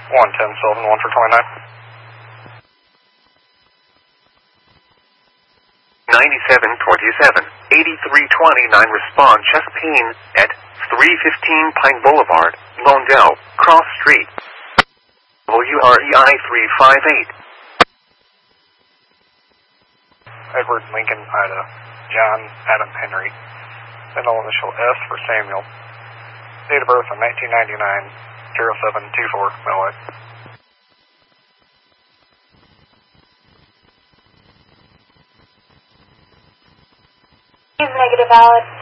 110 Sylvan, 1 for 29. 9727, 8329, respond Chesapeake at 315 Pine Boulevard, Londell, Cross Street. WREI 358. Edward Lincoln, Ida. John Adam Henry. Middle initial S for Samuel. Date of birth in 1999, 0724, Millway. Negative valid.